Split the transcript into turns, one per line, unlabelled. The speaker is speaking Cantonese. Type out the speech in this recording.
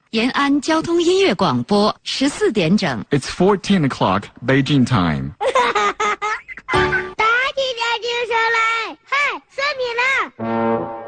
延安交通音乐广播14点整。
It's 14 o'clock Beijing time.